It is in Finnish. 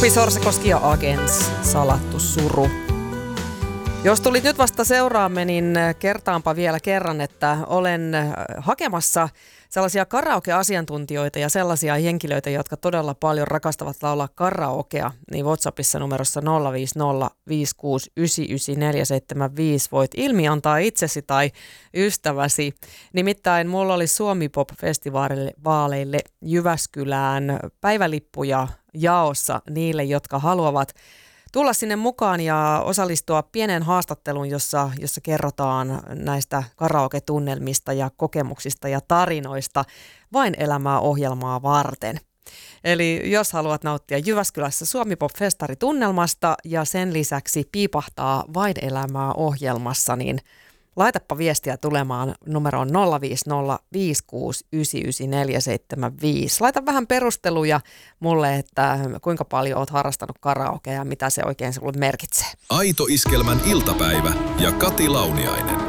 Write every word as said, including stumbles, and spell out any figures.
Topi Sorsakoski ja Agents, salattu suru. Jos tulit nyt vasta seuraamme, niin kertaanpa vielä kerran, että olen hakemassa sellaisia karaoke-asiantuntijoita ja sellaisia henkilöitä, jotka todella paljon rakastavat laulaa karaokea, niin WhatsAppissa numerossa nolla viisi nolla viisi kuusi yhdeksän yhdeksän neljä seitsemän viisi voit ilmi antaa itsesi tai ystäväsi. Nimittäin mulla oli Suomi Pop-festivaaleille Jyväskylään päivälippuja jaossa niille, jotka haluavat tulla sinne mukaan ja osallistua pieneen haastatteluun, jossa, jossa kerrotaan näistä karaoke-tunnelmista ja kokemuksista ja tarinoista Vain elämää -ohjelmaa varten. Eli jos haluat nauttia Jyväskylässä Suomi Pop-festaritunnelmasta ja sen lisäksi piipahtaa Vain elämää -ohjelmassa, niin laitapa viestiä tulemaan numeroon nolla viisi nolla viisi kuusi yhdeksän yhdeksän neljä seitsemän viisi. Laita vähän perusteluja mulle, että kuinka paljon oot harrastanut karaokea ja mitä se oikein sinulle merkitsee. Aito Iskelmän iltapäivä ja Kati Launiainen.